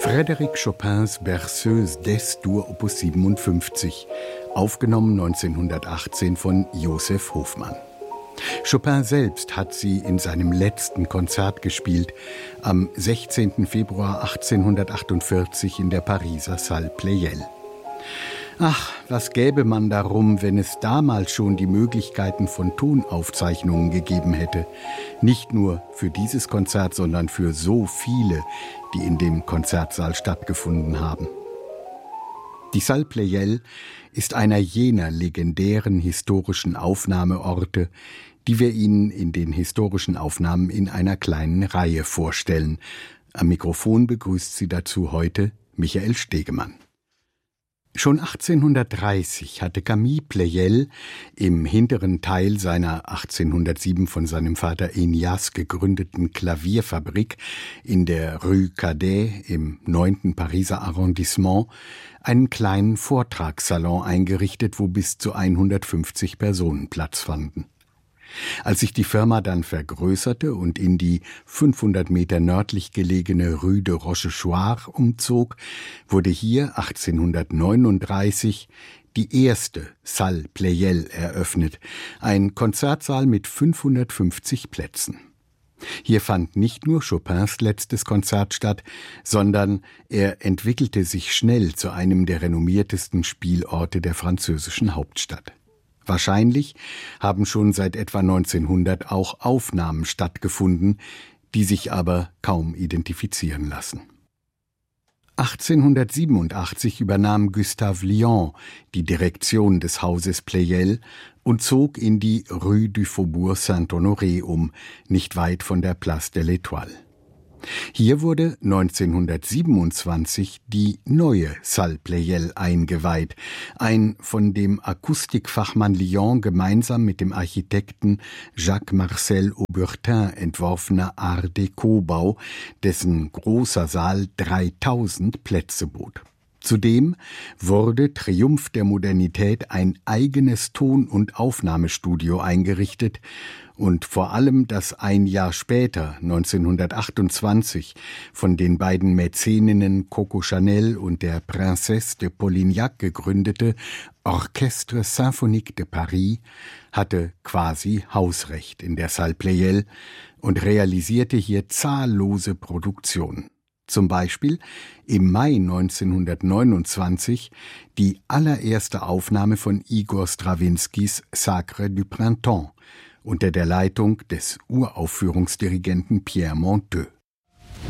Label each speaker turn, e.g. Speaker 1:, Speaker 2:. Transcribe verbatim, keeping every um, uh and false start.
Speaker 1: Frédéric Chopins Berceuse d'Es-Dur Opus siebenundfünfzig, aufgenommen neunzehnhundertachtzehn von Joseph Hofmann. Chopin selbst hat sie in seinem letzten Konzert gespielt, am sechzehnten Februar achtzehnhundertachtundvierzig in der Pariser Salle Pleyel. Ach, was gäbe man darum, wenn es damals schon die Möglichkeiten von Tonaufzeichnungen gegeben hätte. Nicht nur für dieses Konzert, sondern für so viele, die in dem Konzertsaal stattgefunden haben. Die Salle Pleyel ist einer jener legendären historischen Aufnahmeorte, die wir Ihnen in den historischen Aufnahmen in einer kleinen Reihe vorstellen. Am Mikrofon begrüßt Sie dazu heute Michael Stegemann. Schon achtzehnhundertdreißig hatte Camille Pleyel im hinteren Teil seiner achtzehnhundertsieben von seinem Vater Enias gegründeten Klavierfabrik in der Rue Cadet im neunten Pariser Arrondissement einen kleinen Vortragssalon eingerichtet, wo bis zu hundertfünfzig Personen Platz fanden. Als sich die Firma dann vergrößerte und in die fünfhundert Meter nördlich gelegene Rue de Rochechouart umzog, wurde hier achtzehnhundertneununddreißig die erste Salle Pleyel eröffnet, ein Konzertsaal mit fünfhundertfünfzig Plätzen. Hier fand nicht nur Chopins letztes Konzert statt, sondern er entwickelte sich schnell zu einem der renommiertesten Spielorte der französischen Hauptstadt. Wahrscheinlich haben schon seit etwa neunzehnhundert auch Aufnahmen stattgefunden, die sich aber kaum identifizieren lassen. achtzehnhundertsiebenundachtzig übernahm Gustave Lion die Direktion des Hauses Pleyel und zog in die Rue du Faubourg Saint-Honoré um, nicht weit von der Place de l'Étoile. Hier wurde neunzehnhundertsiebenundzwanzig die neue Salle Pleyel eingeweiht, ein von dem Akustikfachmann Lion gemeinsam mit dem Architekten Jacques-Marcel Auburtin entworfener Art-Déco-Bau, dessen großer Saal dreitausend Plätze bot. Zudem wurde Triumph der Modernität ein eigenes Ton- und Aufnahmestudio eingerichtet und vor allem das ein Jahr später, neunzehnhundertachtundzwanzig, von den beiden Mäzeninnen Coco Chanel und der Princesse de Polignac gegründete Orchestre Symphonique de Paris hatte quasi Hausrecht in der Salle Pleyel und realisierte hier zahllose Produktionen. Zum Beispiel im Mai neunzehnhundertneunundzwanzig die allererste Aufnahme von Igor Strawinskys Sacre du Printemps unter der Leitung des Uraufführungsdirigenten Pierre Monteux.